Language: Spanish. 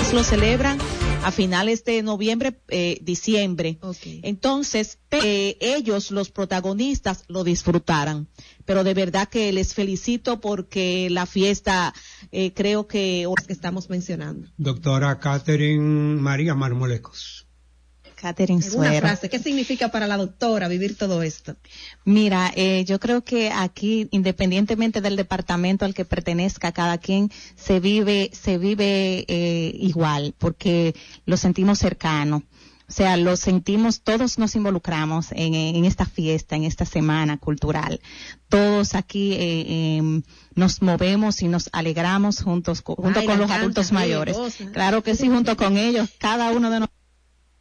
ellos lo celebran a finales de noviembre, diciembre. Okay. Entonces, ellos, los protagonistas, lo disfrutaran. Pero de verdad que les felicito porque la fiesta, creo que estamos mencionando. Doctora Catherine María Marmolecos. Catherine Suero. Una frase, ¿qué significa para la doctora vivir todo esto? Mira, yo creo que aquí, independientemente del departamento al que pertenezca cada quien, se vive igual, porque lo sentimos cercano. O sea, lo sentimos, todos nos involucramos en esta fiesta, en esta semana cultural. Todos aquí nos movemos y nos alegramos junto con los adultos mayores. Claro que sí, junto con ellos, cada uno de nosotros